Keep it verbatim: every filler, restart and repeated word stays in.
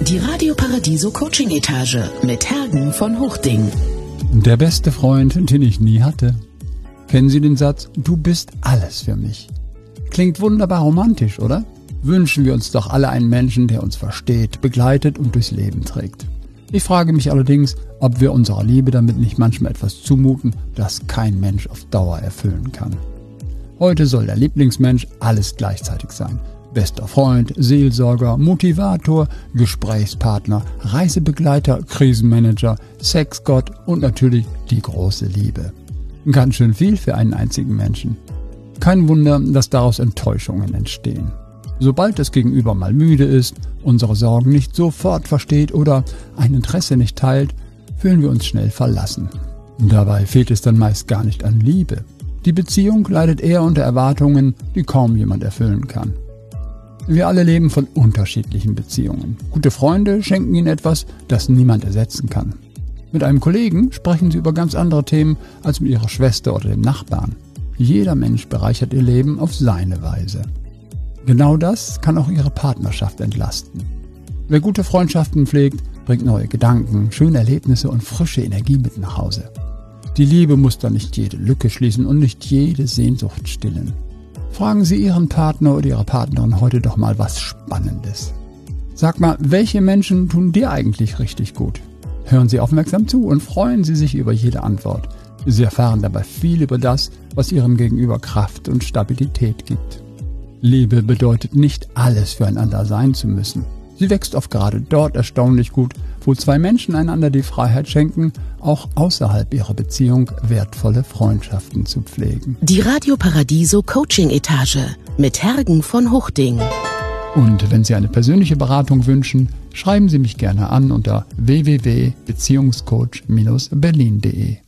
Die Radio Paradiso Coaching Etage mit Hergen von Huchting. Der beste Freund, den ich nie hatte. Kennen Sie den Satz, du bist alles für mich? Klingt wunderbar romantisch, oder? Wünschen wir uns doch alle einen Menschen, der uns versteht, begleitet und durchs Leben trägt. Ich frage mich allerdings, ob wir unserer Liebe damit nicht manchmal etwas zumuten, das kein Mensch auf Dauer erfüllen kann. Heute soll der Lieblingsmensch alles gleichzeitig sein. Bester Freund, Seelsorger, Motivator, Gesprächspartner, Reisebegleiter, Krisenmanager, Sexgott und natürlich die große Liebe. Ganz schön viel für einen einzigen Menschen. Kein Wunder, dass daraus Enttäuschungen entstehen. Sobald das Gegenüber mal müde ist, unsere Sorgen nicht sofort versteht oder ein Interesse nicht teilt, fühlen wir uns schnell verlassen. Dabei fehlt es dann meist gar nicht an Liebe. Die Beziehung leidet eher unter Erwartungen, die kaum jemand erfüllen kann. Wir alle leben von unterschiedlichen Beziehungen. Gute Freunde schenken Ihnen etwas, das niemand ersetzen kann. Mit einem Kollegen sprechen Sie über ganz andere Themen als mit Ihrer Schwester oder dem Nachbarn. Jeder Mensch bereichert Ihr Leben auf seine Weise. Genau das kann auch Ihre Partnerschaft entlasten. Wer gute Freundschaften pflegt, bringt neue Gedanken, schöne Erlebnisse und frische Energie mit nach Hause. Die Liebe muss da nicht jede Lücke schließen und nicht jede Sehnsucht stillen. Fragen Sie Ihren Partner oder Ihre Partnerin heute doch mal was Spannendes. Sag mal, welche Menschen tun dir eigentlich richtig gut? Hören Sie aufmerksam zu und freuen Sie sich über jede Antwort. Sie erfahren dabei viel über das, was Ihrem Gegenüber Kraft und Stabilität gibt. Liebe bedeutet nicht, alles füreinander sein zu müssen. Sie wächst oft gerade dort erstaunlich gut, wo zwei Menschen einander die Freiheit schenken, auch außerhalb ihrer Beziehung wertvolle Freundschaften zu pflegen. Die Radio Paradiso Coaching Etage mit Hergen von Huchting. Und wenn Sie eine persönliche Beratung wünschen, schreiben Sie mich gerne an unter w w w punkt beziehungscoach Bindestrich berlin punkt de.